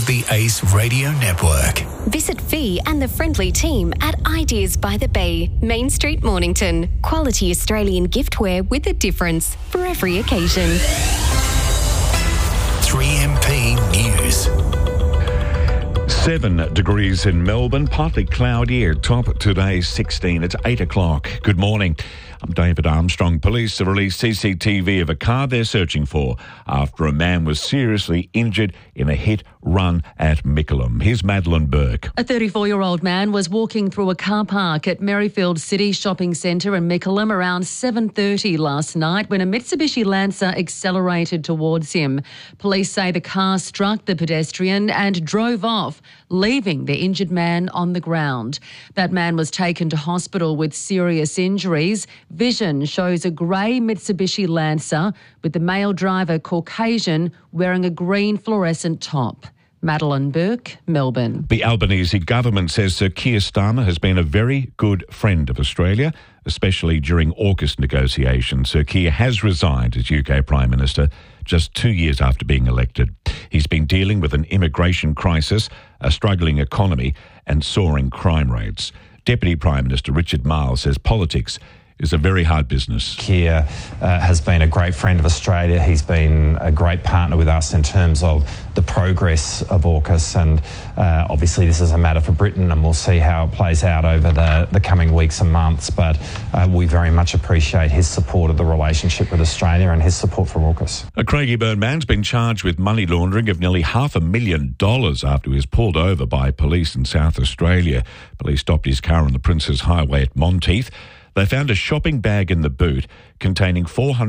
of the Ace Radio Network. Visit Fee and the friendly team at Ideas by the Bay, Main Street, Mornington. Quality Australian giftware with a difference for every occasion. 3MP News. 7 degrees in Melbourne, partly cloudy, at top today 16. It's 8 o'clock. Good morning. I'm David Armstrong. Police have released CCTV of a car they're searching for after a man was seriously injured in a hit-run at Mickleham. Here's Madeline Burke. A 34-year-old man was walking through a car park at Merrifield City Shopping Centre in Mickleham around 7:30 last night when a Mitsubishi Lancer accelerated towards him. Police say the car struck the pedestrian and drove off, leaving the injured man on the ground. That man was taken to hospital with serious injuries. Vision shows a grey Mitsubishi Lancer with the male driver Caucasian wearing a green fluorescent top. Madeline Burke, Melbourne. The Albanese government says Sir Keir Starmer has been a very good friend of Australia, especially during AUKUS negotiations. Sir Keir has resigned as UK Prime Minister just 2 years after being elected. He's been dealing with an immigration crisis, a struggling economy and soaring crime rates. Deputy Prime Minister Richard Marles says politics is a very hard business. Keir has been a great friend of Australia. He's been a great partner with us in terms of the progress of AUKUS, and obviously this is a matter for Britain and we'll see how it plays out over the coming weeks and months, but we very much appreciate his support of the relationship with Australia and his support for AUKUS. A Craigieburn man's been charged with money laundering of nearly $500,000 after he was pulled over by police in South Australia. Police stopped his car on the Princes Highway at Monteith. They found a shopping bag in the boot containing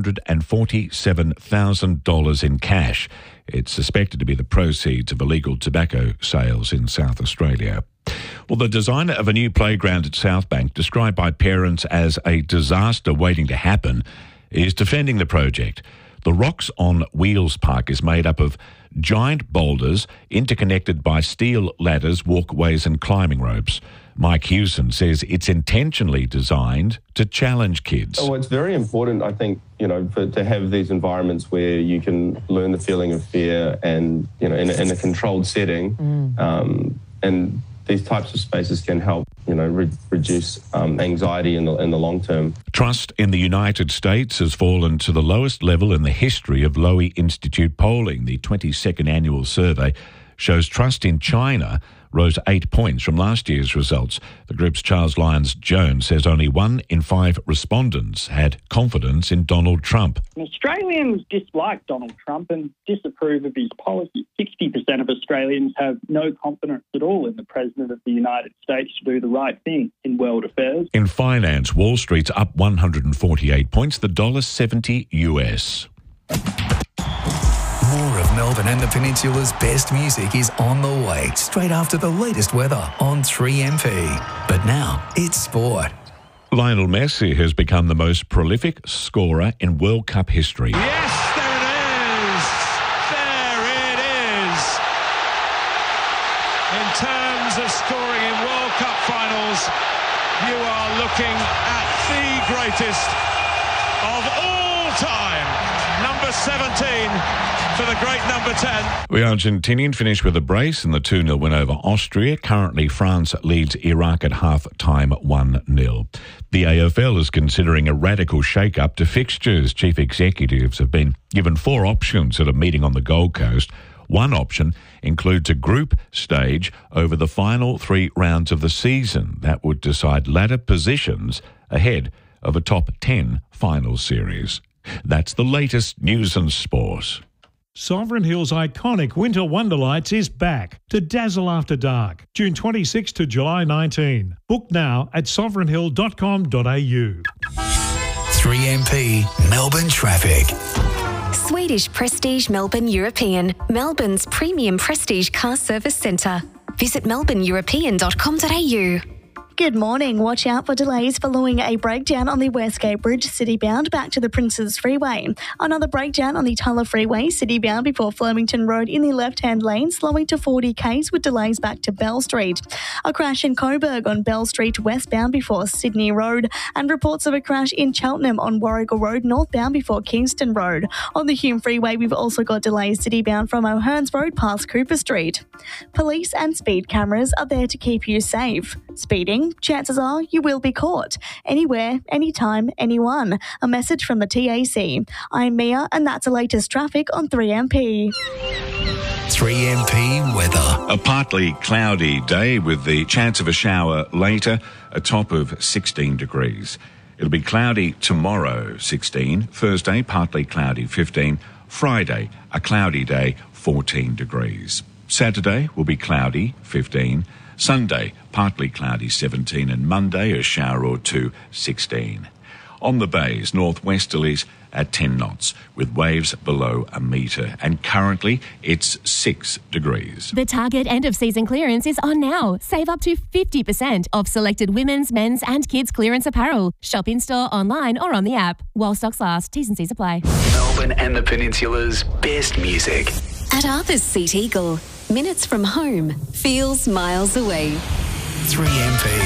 $447,000 in cash. It's suspected to be the proceeds of illegal tobacco sales in South Australia. Well, the designer of a new playground at Southbank, described by parents as a disaster waiting to happen, is defending the project. The Rocks on Wheels Park is made up of giant boulders interconnected by steel ladders, walkways and climbing ropes. Mike Hewson says it's intentionally designed to challenge kids. Oh, it's very important, I think, to have these environments where you can learn the feeling of fear and, in a controlled setting. And these types of spaces can help, reduce anxiety in the long term. Trust in the United States has fallen to the lowest level in the history of Lowy Institute polling. The 22nd annual survey shows trust in China rose 8 points from last year's results. The group's Charles Lyons-Jones says only 1 in 5 respondents had confidence in Donald Trump. Australians dislike Donald Trump and disapprove of his policy. 60% of Australians have no confidence at all in the President of the United States to do the right thing in world affairs. In finance, Wall Street's up 148 points, the $1.70 US. More of Melbourne and the Peninsula's best music is on the way, straight after the latest weather on 3MP. But now, it's sport. Lionel Messi has become the most prolific scorer in World Cup history. Yes, there it is! There it is! In terms of scoring in World Cup finals, you are looking at the greatest of all time. Number 17 for the great number 10. The Argentinian finished with a brace in the 2-0 win over Austria. Currently, France leads Iraq at half-time 1-0. The AFL is considering a radical shake-up to fixtures. Chief executives have been given 4 options at a meeting on the Gold Coast. One option includes a group stage over the final 3 rounds of the season. That would decide ladder positions ahead of a top 10 final series. That's the latest news and sport. Sovereign Hills' iconic Winter Wonderlights is back to dazzle after dark, June 26 to July 19. Book now at sovereignhill.com.au. 3MP Melbourne Traffic. Swedish Prestige Melbourne European, Melbourne's premium prestige car service centre. Visit melbourneeuropean.com.au. Good morning. Watch out for delays following a breakdown on the Westgate Bridge citybound back to the Princes Freeway. Another breakdown on the Tulla Freeway citybound before Flemington Road in the left-hand lane, slowing to 40 k's with delays back to Bell Street. A crash in Coburg on Bell Street westbound before Sydney Road, and reports of a crash in Cheltenham on Warrigal Road northbound before Kingston Road. On the Hume Freeway, we've also got delays citybound from O'Hearns Road past Cooper Street. Police and speed cameras are there to keep you safe. Speeding, chances are you will be caught. Anywhere, anytime, anyone. A message from the TAC. I'm Mia, and that's the latest traffic on 3MP. 3MP weather. A partly cloudy day with the chance of a shower later, a top of 16 degrees. It'll be cloudy tomorrow, 16. Thursday, partly cloudy, 15. Friday, a cloudy day, 14 degrees. Saturday will be cloudy, 15. Sunday, partly cloudy, 17. And Monday, a shower or two, 16. On the bays, northwesterlies at 10 knots, with waves below a metre. And currently, it's 6 degrees. The Target end-of-season clearance is on now. Save up to 50% off selected women's, men's and kids' clearance apparel. Shop in-store, online or on the app. While stocks last, T's and C's apply. Melbourne and the Peninsula's best music. At Arthur's Seat Eagle, minutes from home, feels miles away. 3MP.